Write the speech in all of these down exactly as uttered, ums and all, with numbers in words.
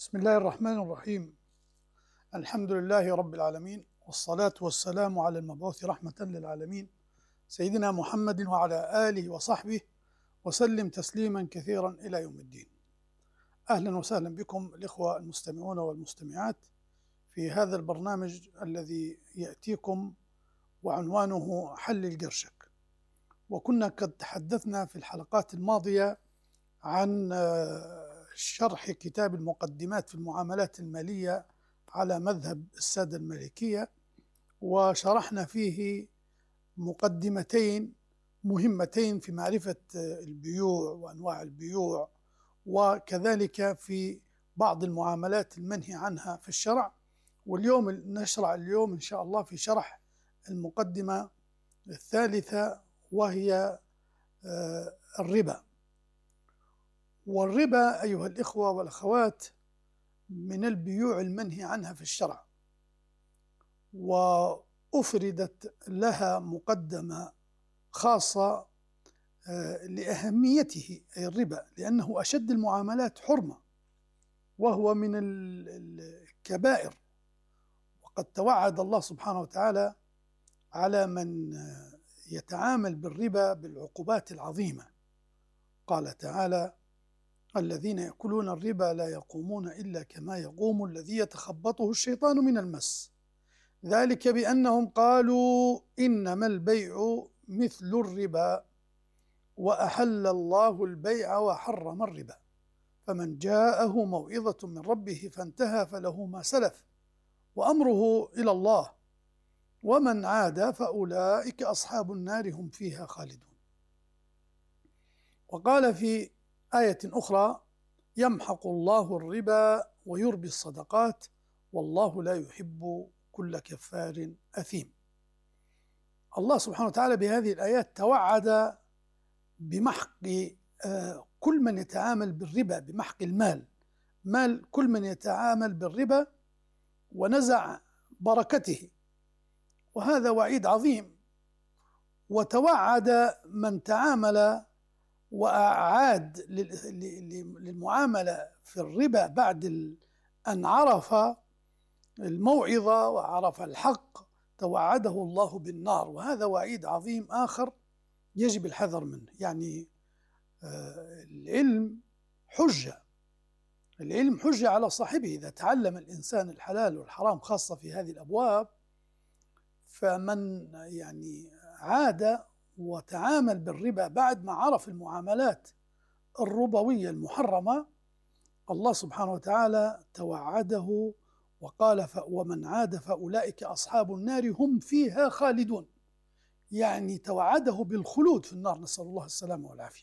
بسم الله الرحمن الرحيم. الحمد لله رب العالمين، والصلاة والسلام على المبعوث رحمة للعالمين سيدنا محمد وعلى آله وصحبه وسلم تسليما كثيرا إلى يوم الدين. أهلا وسهلا بكم الإخوة المستمعون والمستمعات في هذا البرنامج الذي يأتيكم وعنوانه حل القرشك. وكنا قد تحدثنا في الحلقات الماضية عن شرح كتاب المقدمات في المعاملات المالية على مذهب السادة المالكية، وشرحنا فيه مقدمتين مهمتين في معرفة البيوع وأنواع البيوع، وكذلك في بعض المعاملات المنهي عنها في الشرع. واليوم نشرع اليوم إن شاء الله في شرح المقدمة الثالثة، وهي الربا. والربا أيها الإخوة والأخوات من البيوع المنهي عنها في الشرع، وأفردت لها مقدمة خاصة لأهميته، أي الربا، لأنه أشد المعاملات حرمة، وهو من الكبائر. وقد توعد الله سبحانه وتعالى على من يتعامل بالربا بالعقوبات العظيمة. قال تعالى: الذين يأكلون الربا لا يقومون إلا كما يقوم الذي يتخبطه الشيطان من المس، ذلك بأنهم قالوا إنما البيع مثل الربا وأحل الله البيع وحرم الربا، فمن جاءه موعظة من ربه فانتهى فله ما سلف وأمره إلى الله ومن عاد فأولئك أصحاب النار هم فيها خالدون. وقال في آية أخرى: يمحق الله الربا ويربي الصدقات والله لا يحب كل كفار أثيم. الله سبحانه وتعالى بهذه الآيات توعد بمحق كل من يتعامل بالربا، بمحق المال، مال كل من يتعامل بالربا، ونزع بركته، وهذا وعيد عظيم. وتوعد من تعامل وأعاد للمعاملة في الربا بعد أن عرف الموعظة وعرف الحق، توعده الله بالنار، وهذا وعيد عظيم آخر يجب الحذر منه. يعني العلم حجة، العلم حجة على صاحبه. إذا تعلم الإنسان الحلال والحرام خاصة في هذه الأبواب، فمن يعني عاد وتعامل بالربا بعد ما عرف المعاملات الربوية المحرمة، الله سبحانه وتعالى توعده وقال: ومن عاد فأولئك أصحاب النار هم فيها خالدون. يعني توعده بالخلود في النار، نسأل الله السلامة والعافية.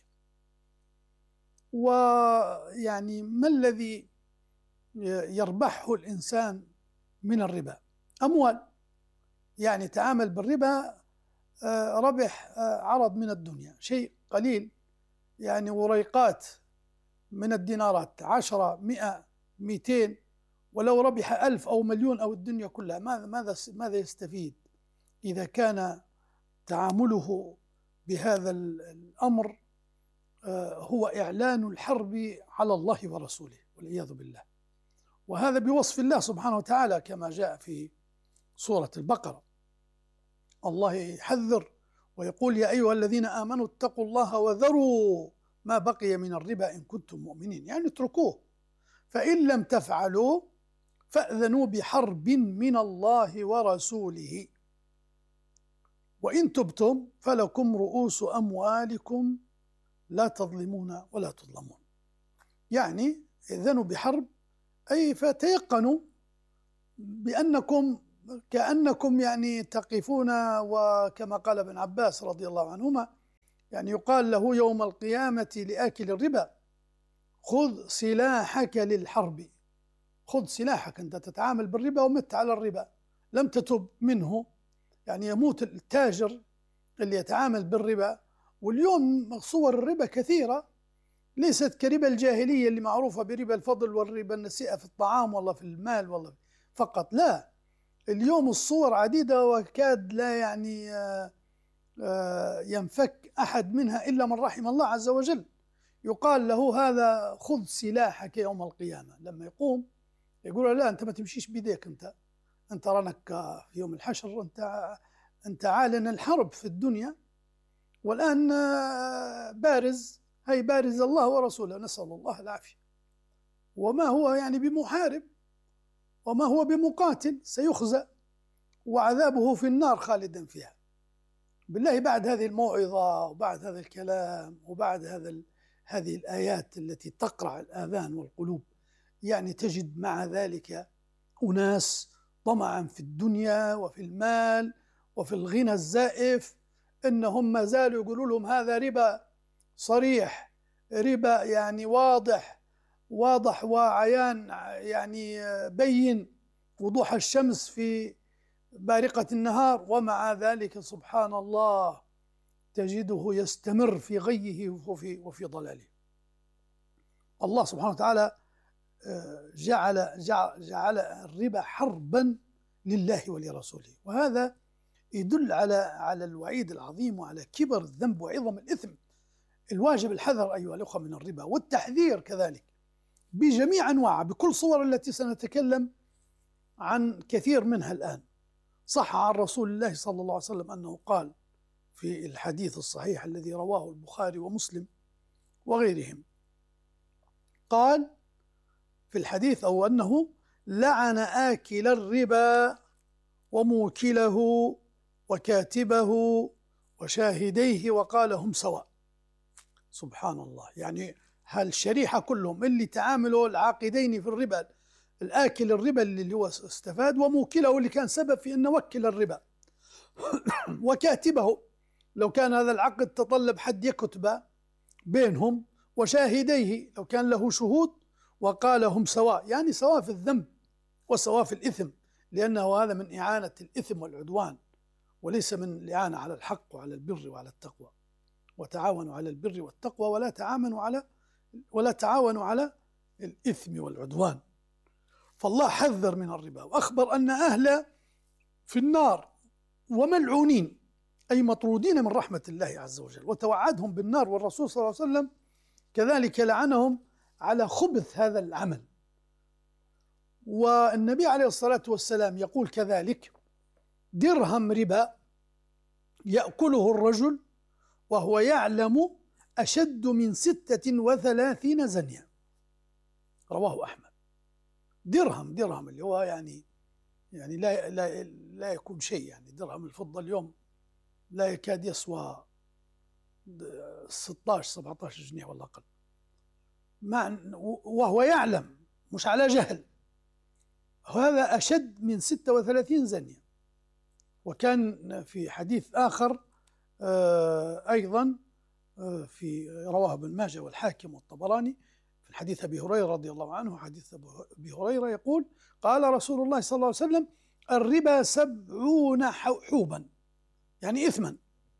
ويعني ما الذي يربحه الإنسان من الربا؟ أموال. يعني تعامل بالربا، ربح عرض من الدنيا، شيء قليل، يعني وريقات من الدينارات، عشرة، مئة، مئتين، ولو ربح ألف أو مليون أو الدنيا كلها، ماذا ماذا ماذا يستفيد إذا كان تعامله بهذا الأمر هو إعلان الحرب على الله ورسوله والعياذ بالله. وهذا بوصف الله سبحانه وتعالى كما جاء في سورة البقرة. الله يحذر ويقول: يا أيها الذين آمنوا اتقوا الله وذروا ما بقي من الربا إن كنتم مؤمنين. يعني اتركوه، فإن لم تفعلوا فأذنوا بحرب من الله ورسوله وإن تبتم فلكم رؤوس أموالكم لا تظلمون ولا تظلمون. يعني إذنوا بحرب، أي فتيقنوا بأنكم كأنكم يعني تقفون، وكما قال ابن عباس رضي الله عنهما، يعني يقال له يوم القيامة لآكل الربا: خذ سلاحك للحرب. خذ سلاحك، أنت تتعامل بالربا ومت على الربا، لم تتب منه. يعني يموت التاجر اللي يتعامل بالربا. واليوم صور الربا كثيرة، ليست كربا الجاهلية اللي معروفة بربا الفضل والربا النسيئة في الطعام والله في المال والله فقط، لا، اليوم الصور عديدة وكاد لا يعني ينفك أحد منها إلا من رحم الله عز وجل. يقال له هذا خذ سلاحك يوم القيامة. لما يقوم يقول له لا، أنت ما تمشيش بيديك، أنت أنت رانك في يوم الحشر، أنت أنت عالن الحرب في الدنيا، والآن بارز، هي بارز الله ورسوله، نسأل الله العافية. وما هو يعني بمحارب، وما هو بمقاتل، سيخزى وعذابه في النار خالدا فيها. بالله بعد هذه الموعظة وبعد هذا الكلام وبعد هذا هذه الآيات التي تقرع الآذان والقلوب، يعني تجد مع ذلك أناس طمعا في الدنيا وفي المال وفي الغنى الزائف، إنهم ما زالوا يقولوا لهم هذا ربا صريح، ربا يعني واضح واضح وعيان، يعني بين وضوح الشمس في بارقة النهار، ومع ذلك سبحان الله تجده يستمر في غيه وفي, وفي ضلاله. الله سبحانه وتعالى جعل, جعل, جعل الربا حربا لله ولرسوله، وهذا يدل على على الوعيد العظيم وعلى كبر الذنب وعظم الإثم. الواجب الحذر أيها الأخوة من الربا، والتحذير كذلك بجميع أنواعه، بكل صور التي سنتكلم عن كثير منها الآن. صح عن رسول الله صلى الله عليه وسلم أنه قال في الحديث الصحيح الذي رواه البخاري ومسلم وغيرهم، قال في الحديث أو أنه لعن آكل الربا وموكله وكاتبه وشاهديه وقال هم سواء. سبحان الله، يعني هالشريحة كلهم اللي تعاملوا العاقدين في الربا، الآكل الربا اللي هو استفاد، وموكله اللي كان سبب في أنه وكل الربا، وكاتبه لو كان هذا العقد تطلب حد يكتب بينهم، وشاهديه لو كان له شهود، وقال هم سواء، يعني سواء في الذنب وسواء في الإثم، لأنه هذا من إعانة الإثم والعدوان، وليس من الإعانة على الحق وعلى البر وعلى التقوى. وتعاونوا على البر والتقوى ولا تعاونوا على ولا تعاونوا على الإثم والعدوان. فالله حذر من الربا، وأخبر أن أهله في النار وملعونين، أي مطرودين من رحمة الله عز وجل، وتوعدهم بالنار، والرسول صلى الله عليه وسلم كذلك لعنهم على خبث هذا العمل. والنبي عليه الصلاة والسلام يقول كذلك: درهم ربا يأكله الرجل وهو يعلم أشد من ستة وثلاثين زنيا، رواه أحمد. درهم درهم اللي هو يعني يعني لا لا لا يكون شيء، يعني درهم الفضة اليوم لا يكاد يسوى ستة عشر سبعة عشر جنيه ولا أقل، مع وهو يعلم، مش على جهل، هذا أشد من ستة وثلاثين زنيا. وكان في حديث آخر أيضا في رواه ابن ماجه والحاكم والطبراني في الحديث أبي هريرة رضي الله عنه، حديث أبي هريرة يقول: قال رسول الله صلى الله عليه وسلم: الربا سبعون حوبا، يعني إثما،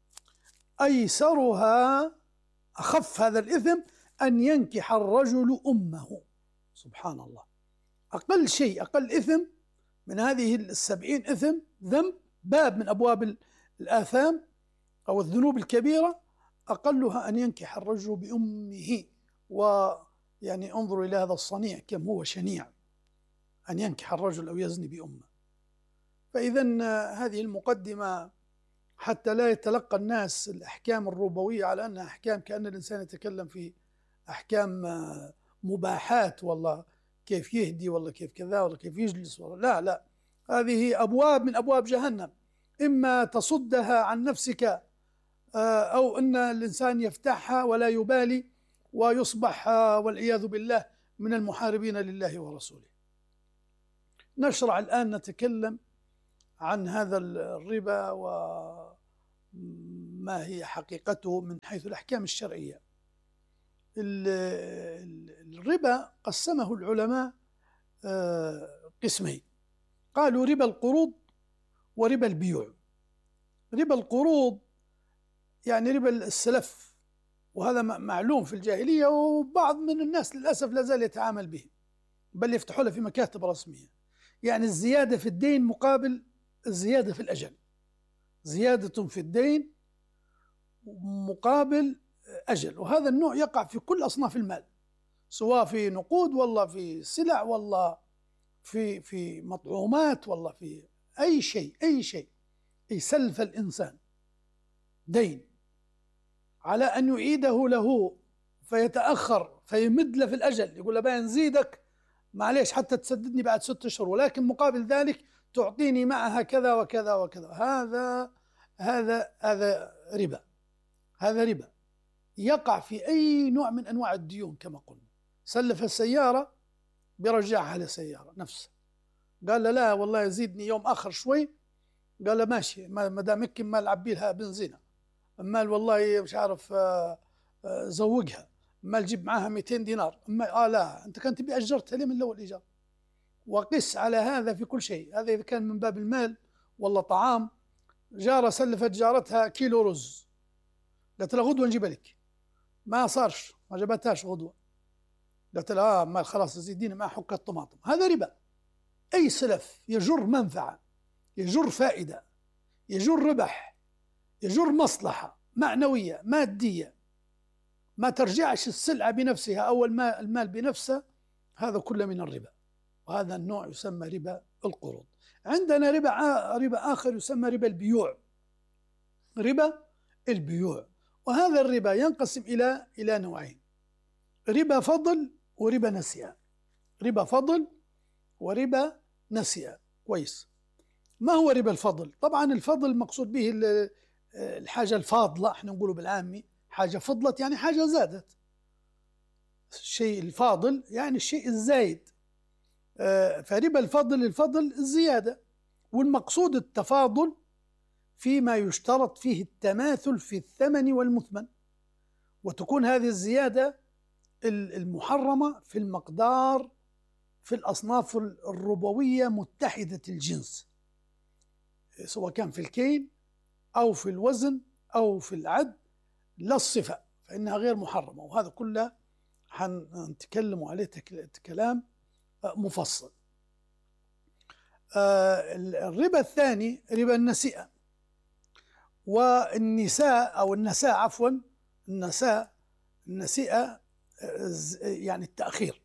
أيسرها، أخف هذا الإثم، أن ينكح الرجل أمه. سبحان الله، أقل شيء، أقل إثم من هذه السبعين إثم، ذنب، باب من أبواب الآثام أو الذنوب الكبيرة، أقلها أن ينكح الرجل بأمه. ويعني انظروا إلى هذا الصنيع كم هو شنيع، أن ينكح الرجل أو يزني بأمه. فإذا هذه المقدمة حتى لا يتلقى الناس الأحكام الربوية على أنها أحكام، كأن الإنسان يتكلم في أحكام مباحات، والله كيف يهدي، والله كيف كذا، والله كيف يجلس، والله لا لا، هذه أبواب من أبواب جهنم، إما تصدها عن نفسك أو أن الإنسان يفتحها ولا يبالي ويصبح والعياذ بالله من المحاربين لله ورسوله. نشرع الآن نتكلم عن هذا الربا وما هي حقيقته من حيث الأحكام الشرعية. الربا قسمه العلماء قسمين، قالوا ربا القروض وربا البيوع. ربا القروض يعني ربا السلف، وهذا معلوم في الجاهلية، وبعض من الناس للأسف لا زال يتعامل به، بل يفتحوا له في مكاتب رسمية، يعني الزيادة في الدين مقابل الزيادة في الأجل، زيادة في الدين مقابل أجل. وهذا النوع يقع في كل أصناف المال، سواء في نقود والله في سلع والله في في مطعومات والله في أي شيء أي شيء يسلف الإنسان دين على أن يعيده له فيتأخر فيمد له في الأجل، يقول له بقى نزيدك معليش حتى تسددني بعد ست أشهر، ولكن مقابل ذلك تعطيني معها كذا وكذا وكذا. هذا هذا هذا ربا، هذا ربا يقع في أي نوع من أنواع الديون. كما قلنا سلف السيارة بيرجعها لسيارة نفسها، قال له لا والله يزيدني يوم آخر شوي، قال له ماشي ما دام هيك ما نعبي لها بنزينة، مال والله مش عارف آه آه زوجها، ما تجيب معاها مئتين دينار، اما اه لا انت كنت تبي اجرتها ليه من الاول ايجار. وقس على هذا في كل شيء. هذا اذا كان من باب المال والله طعام. جاره سلفت جارتها كيلو رز، قالت لها غدوه نجيبها لك، ما صارش ما جابتهاش غدوه، قالت لها اه مال خلاص زيديني مع حكه طماطم. هذا ربا. اي سلف يجر منفعه، يجر فائده، يجر ربح، يجر مصلحه معنويه ماديه، ما ترجعش السلعة بنفسها أو المال بنفسه، هذا كله من الربا. وهذا النوع يسمى ربا القروض. عندنا ربا ربا آخر يسمى ربا البيوع. ربا البيوع، وهذا الربا ينقسم إلى إلى نوعين: ربا فضل وربا نسيئة. ربا فضل وربا نسيئة. كويس. ما هو ربا الفضل؟ طبعا الفضل المقصود به الحاجة الفاضلة، احنا نقوله بالعامي حاجة فضلت يعني حاجة زادت. الشيء الفاضل يعني الشيء الزايد. فربا الفضل الفضل الزيادة، والمقصود التفاضل فيما يشترط فيه التماثل في الثمن والمثمن، وتكون هذه الزيادة المحرمة في المقدار في الأصناف الربوية متحدة الجنس، سواء كان في الكيل أو في الوزن أو في العد، لا الصفة، فإنها غير محرمة. وهذا كله حنتكلم عليه كلام مفصل. الربا الثاني ربا النسيئة والنساء أو النساء عفوا النساء النسيئة يعني التأخير.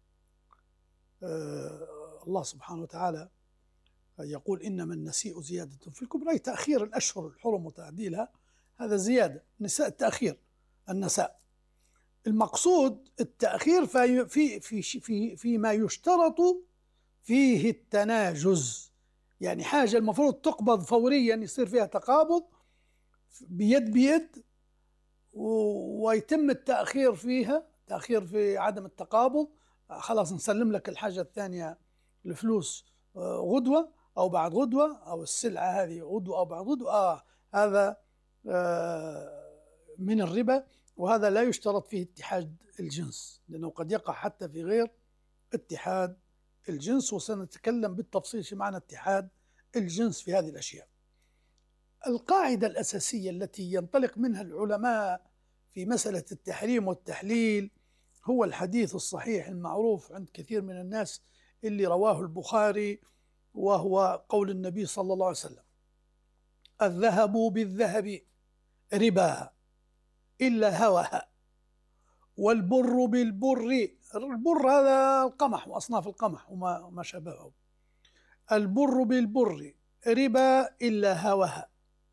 الله سبحانه وتعالى يقول إنما النسيء زيادة في الكبر، أي تأخير الأشهر الحرم وتعديلها، هذا زيادة. نساء التأخير النساء. المقصود التأخير في في في في فيما يشترط فيه التناجز، يعني حاجة المفروض تقبض فوريا يصير فيها تقابض بيد بيد، ويتم التأخير فيها، تأخير في عدم التقابض، خلاص نسلم لك الحاجة الثانية الفلوس غدوة أو بعد غدوة، أو السلعة هذه غدوة أو بعد غدوة. آه هذا آه من الربا، وهذا لا يشترط فيه اتحاد الجنس، لأنه قد يقع حتى في غير اتحاد الجنس، وسنتكلم بالتفصيل في معنى اتحاد الجنس في هذه الأشياء. القاعدة الأساسية التي ينطلق منها العلماء في مسألة التحريم والتحليل هو الحديث الصحيح المعروف عند كثير من الناس اللي رواه البخاري، وهو قول النبي صلى الله عليه وسلم: الذهب بالذهب ربا إلا هوها، والبر بالبر، البر هذا القمح وأصناف القمح وما شابهه، البر بالبر ربا إلا هوها،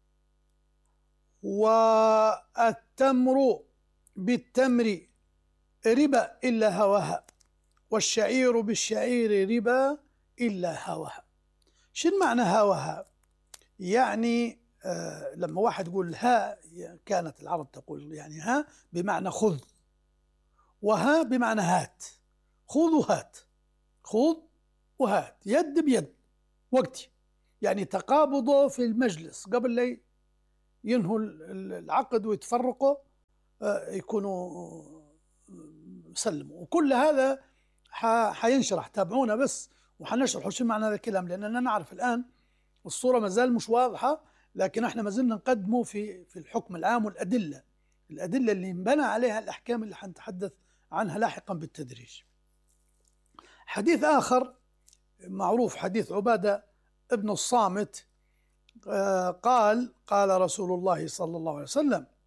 والتمر بالتمر ربا إلا هوها، والشعير بالشعير ربا إلا هوها. شو معنى هوها؟ يعني آه لما واحد يقول ها، كانت العرب تقول يعني ها بمعنى خذ، وها بمعنى هات. خذ وهات، خذ وهات، يد بيد، وقتي، يعني تقابضوا في المجلس قبل لا ينهوا العقد ويتفرقوا آه يكونوا سلموا. وكل هذا حينشرح، تابعونا بس وحنشرح شو معنى هذا الكلام، لأننا نعرف الآن الصورة ما زال مش واضحة، لكن احنا ما زلنا نقدمه في في الحكم العام والأدلة، الأدلة اللي انبنى عليها الأحكام اللي حنتحدث عنها لاحقا بالتدريج. حديث آخر معروف، حديث عبادة ابن الصامت قال: قال رسول الله صلى الله عليه وسلم: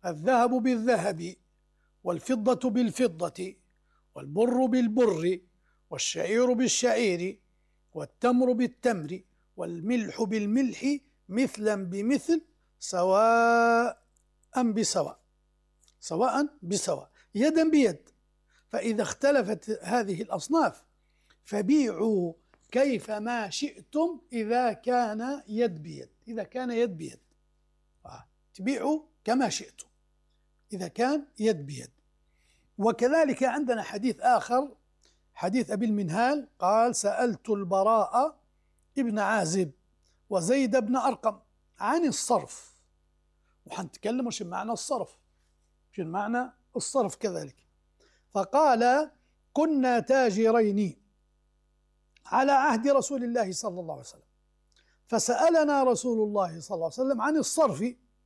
الذهب بالذهب والفضة بالفضة والبر بالبر والشعير بالشعير والتمر بالتمر والملح بالملح مثلا بمثل سواء بسواء سواء بسواء يدا بيد. فإذا اختلفت هذه الأصناف فبيعوا كيفما شئتم إذا كان يد بيد. إذا كان يد بيد تبيعوا كما شئتم إذا كان يد بيد. وكذلك عندنا حديث آخر، حديث أبي المنهال قال: سألت البراء ابن عازب وزيد بن أرقم عن الصرف. وحنتكلم وش معنى الصرف، شو معنى الصرف كذلك. فقال: كنا تاجرين على عهد رسول الله صلى الله عليه وسلم، فسألنا رسول الله صلى الله عليه وسلم عن الصرف،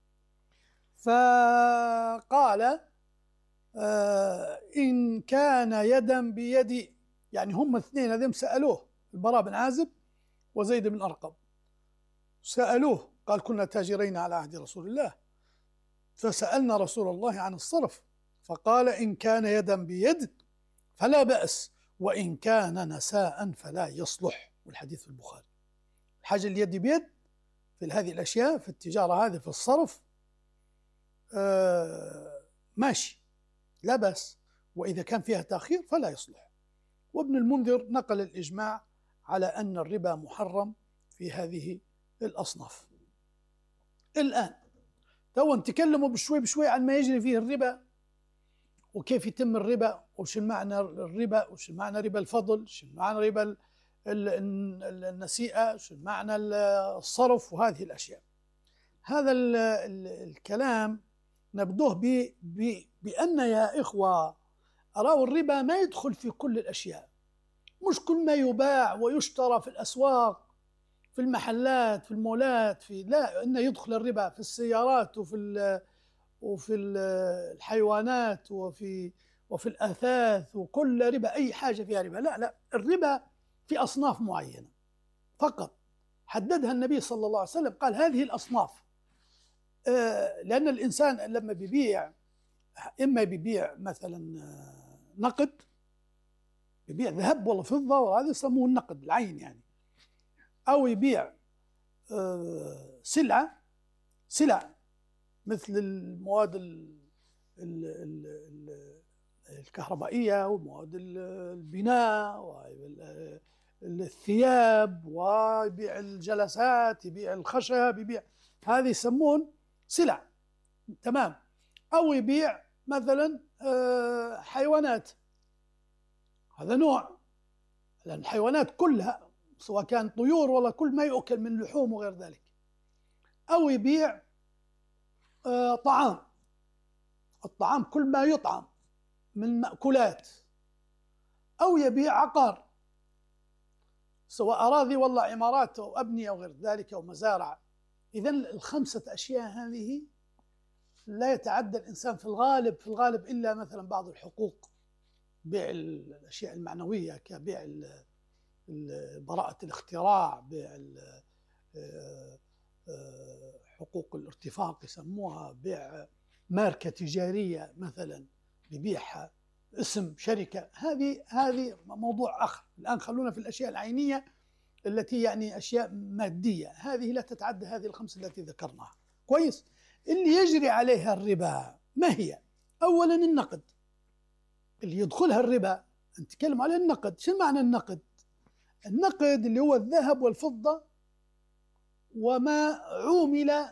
فقال: آه إن كان يدا بيد، يعني هم اثنين هذين سألوه، البراء بن عازب وزيد بن أرقم، سألوه قال: كنا تاجرين على عهد رسول الله فسألنا رسول الله عن الصرف، فقال: إن كان يدا بيد فلا بأس، وإن كان نساء فلا يصلح. والحديث في البخاري. الحاجة اليد بيد في هذه الأشياء، في التجارة هذه، في الصرف، آه ماشي لا بأس، وإذا كان فيها تأخير فلا يصلح. وابن المنذر نقل الإجماع على أن الربا محرم في هذه الأصناف. الآن تو نتكلموا بشوي بشوي عن ما يجري فيه الربا، وكيف يتم الربا، وش معنى الربا، وش معنى ربا الفضل، وش معنى ربا النسيئة، وش معنى الصرف، وهذه الأشياء. هذا الكلام نبدوه بأن يا إخوة أراه الربا ما يدخل في كل الأشياء، مش كل ما يباع ويشترى في الأسواق، في المحلات، في المولات، في لا، إنه يدخل الربا في السيارات وفي وفي الحيوانات وفي وفي الأثاث، وكل ربا، أي حاجة فيها ربا. لا لا، الربا في أصناف معينة فقط حددها النبي صلى الله عليه وسلم، قال هذه الأصناف. آه لأن الإنسان لما بيبيع، إما بيبيع مثلا نقد، يبيع ذهب ولا فضة، وهذا يسموه النقد العين يعني، أو يبيع آه سلعة سلع مثل المواد ال ال ال الكهربائية ومواد البناء والثياب، ويبيع الجلسات، يبيع الخشب، يبيع، هذه يسمون سلع، تمام. أو يبيع مثلا حيوانات، هذا نوع، لأن الحيوانات كلها سواء كان طيور ولا كل ما يؤكل من لحوم وغير ذلك. أو يبيع طعام، الطعام كل ما يطعم من مأكولات. أو يبيع عقار، سواء أراضي ولا عمارات أو أبنية وغير ذلك أو مزارع. إذن الخمسة أشياء هذه لا يتعدى الإنسان في الغالب في الغالب إلا مثلا بعض الحقوق، بيع الأشياء المعنوية كبيع براءة الاختراع، بيع حقوق الارتفاق يسموها، بيع ماركة تجارية مثلا ببيعها، اسم شركة، هذه هذه موضوع آخر. الآن خلونا في الأشياء العينية التي يعني أشياء مادية، هذه لا تتعدى هذه الخمسة التي ذكرناها. كويس. اللي يجري عليها الربا ما هي؟ أولا النقد، اللي يدخلها الربا نتكلم على النقد. شو معنى النقد؟ النقد اللي هو الذهب والفضة وما عومل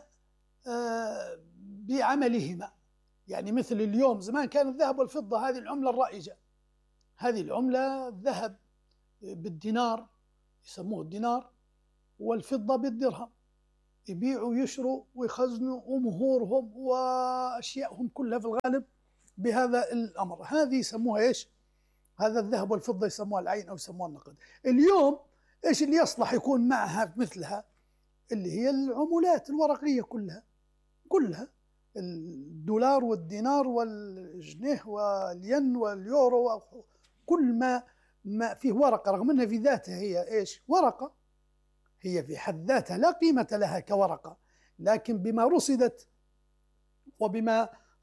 بعملهما، يعني مثل اليوم، زمان كان الذهب والفضة هذه العملة الرائجة، هذه العملة الذهب بالدينار يسموه الدينار، والفضة بالدرهم، يبيعوا ويشروا ويخزنوا أمورهم وأشياءهم كلها في الغالب بهذا الأمر. هذه يسموها إيش؟ هذا الذهب والفضة يسموها العين أو يسموها النقد. اليوم إيش اللي يصلح يكون معها مثلها؟ اللي هي العملات الورقية كلها كلها الدولار والدينار والجنيه والين واليورو، كل ما ما فيه ورقة، رغم أنها في ذاتها هي إيش؟ ورقة، هي في حد ذاتها لا قيمة لها كورقة، لكن بما رصدت وبما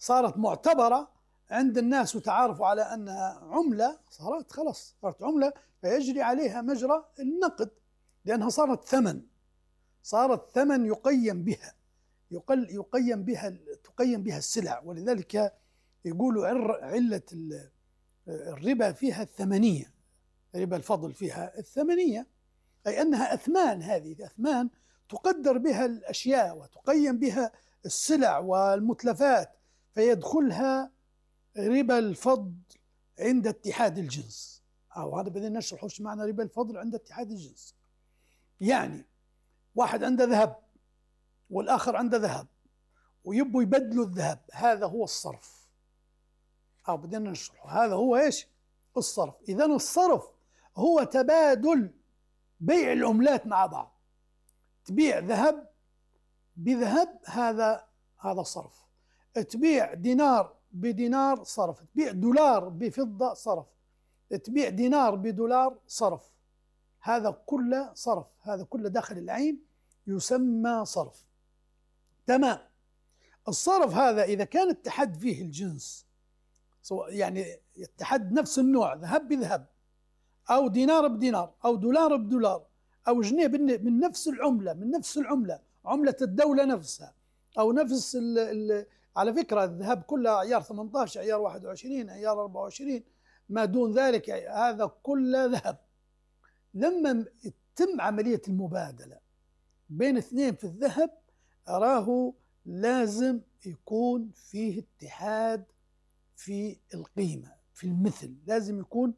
صارت معتبرة عند الناس وتعارفوا على أنها عملة، صارت خلاص صارت عملة، فيجري عليها مجرى النقد لأنها صارت ثمن، صارت ثمن يقيم بها، يقل يقيم بها تقيم بها السلع. ولذلك يقولوا علة الربا فيها الثمنية، ربا الفضل فيها الثمنية، أي أنها أثمان، هذه أثمان تقدر بها الأشياء وتقيم بها السلع والمتلفات، فيدخلها ربا الفضل عند اتحاد الجنس. أو هذا بدنا نشرح وش معنى ربا الفضل عند اتحاد الجنس. يعني واحد عنده ذهب والآخر عنده ذهب ويبوا يبدلوا الذهب، هذا هو الصرف. أو بدنا نشرح هذا هو إيش؟ الصرف. إذن الصرف هو تبادل بيع العملات مع بعض، تبيع ذهب بذهب، هذا هذا صرف. تبيع دينار بدينار صرف، تبيع دولار بفضة صرف، تبيع دينار بدولار صرف، هذا كله صرف، هذا كله داخل العين يسمى صرف. تمام. الصرف هذا إذا كان اتحد فيه الجنس، يعني اتحد نفس النوع، ذهب بذهب أو دينار بدينار أو دولار بدولار أو جنيه من نفس العملة، من نفس العملة، عملة الدولة نفسها، أو نفس ال ال على فكرة الذهب كله عيار ثمانية عشر، عيار واحد وعشرين، عيار أربعة وعشرين، ما دون ذلك هذا كله ذهب. لما تتم عملية المبادلة بين اثنين في الذهب، أراه لازم يكون فيه اتحاد في القيمة، في المثل، لازم يكون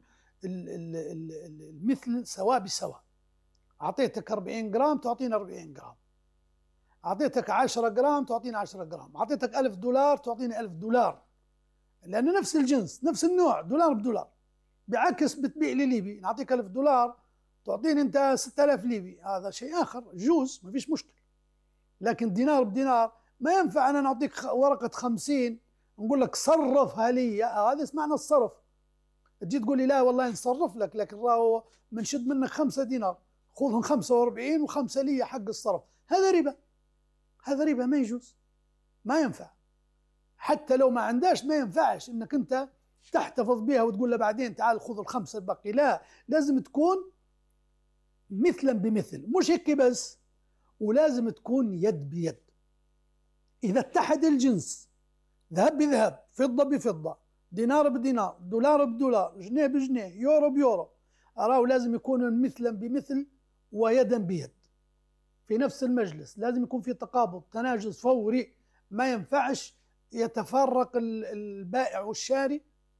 المثل سواء بسواء. أعطيتك أربعين جرام تعطيني أربعين جرام، أعطيتك عشرة جرام تعطيني عشرة جرام، أعطيتك ألف دولار تعطيني ألف دولار، لأنه نفس الجنس نفس النوع، دولار بدولار. بعكس بتبيع لي ليبي، نعطيك ألف دولار تعطيني أنت ستة آلاف ليبي، هذا شيء آخر، جوز ما فيش مشكلة. لكن دينار بدينار ما ينفع أنا نعطيك ورقة خمسين نقول لك صرفها لي، هذا اسمعنا الصرف. تجي تقول لي لا والله نصرف لك، لكن راهو منشد منك خمسة دينار، خذهم خمسة وأربعين وخمسة لي حق الصرف، هذا ربا، هذا ربا ما يجوز، ما ينفع. حتى لو ما عنداش ما ينفعش انك انت تحتفظ بها وتقول له بعدين تعال خذ الخمسة الباقي، لا، لازم تكون مثلا بمثل، مش هيك بس، ولازم تكون يد بيد. إذا اتحد الجنس ذهب بذهب، فضة بفضة، دينار بدينار، دولار بدولار، جنيه بجنيه، يورو بيورو، أراه لازم يكون مثلا بمثل ويدا بيد في نفس المجلس، لازم يكون في تقابض تناجز فوري، ما ينفعش يتفرق البائع والشاري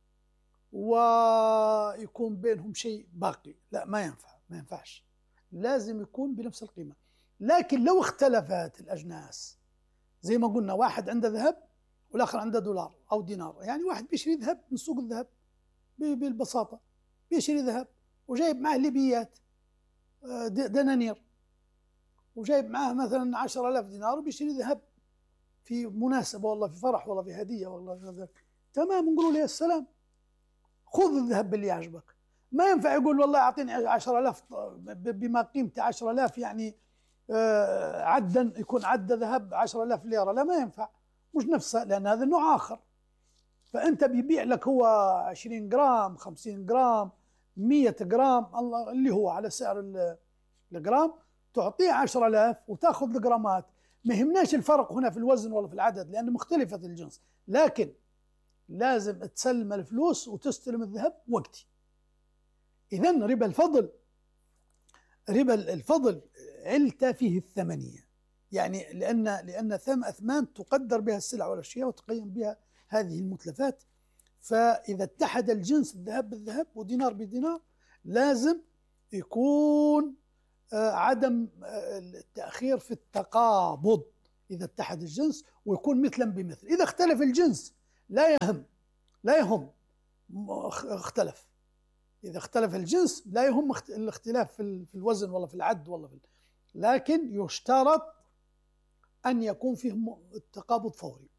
ويكون بينهم شيء باقي، لا ما ينفع، ما ينفعش، لازم يكون بنفس القيمة. لكن لو اختلفت الأجناس، زي ما قلنا واحد عنده ذهب والآخر عنده دولار أو دينار، يعني واحد بيشتري ذهب من سوق الذهب بالبساطة، بيشتري ذهب وجايب معه ليبيات دنانير، وجايب معه مثلا عشرة آلاف دينار وبيشتري ذهب في مناسبة والله، في فرح والله، في هدية والله، في ذلك تمام، نقول له السلام، خذ الذهب اللي يعجبك. ما ينفع يقول والله أعطيني عشرة آلاف بما قيمته عشرة آلاف، يعني عدا يكون عد ذهب عشرة آلاف ليرة، لا ما ينفع، مش نفسه، لأن هذا نوع آخر. فأنت بيبيع لك هو عشرين جرام، خمسين جرام، مية جرام، الله اللي هو على سعر الجرام، تعطيه عشرة آلاف وتأخذ الجرامات. ما يهمناش الفرق هنا في الوزن ولا في العدد، لأن مختلفة الجنس، لكن لازم تسلم الفلوس وتستلم الذهب وقتي. إذن ربا الفضل، ربا الفضل علته فيه الثمنية، يعني لأن لأن ثم أثمان تقدر بها السلع والأشياء وتقيم بها هذه المتلفات. فإذا اتحد الجنس الذهب بالذهب ودينار بدينار، لازم يكون عدم التأخير في التقابض إذا اتحد الجنس، ويكون مثلا بمثل. إذا اختلف الجنس لا يهم، لا يهم اختلف، إذا اختلف الجنس لا يهم الاختلاف في الوزن ولا في العد ولا في، لكن يشترط أن يكون فيه التقابض فوري.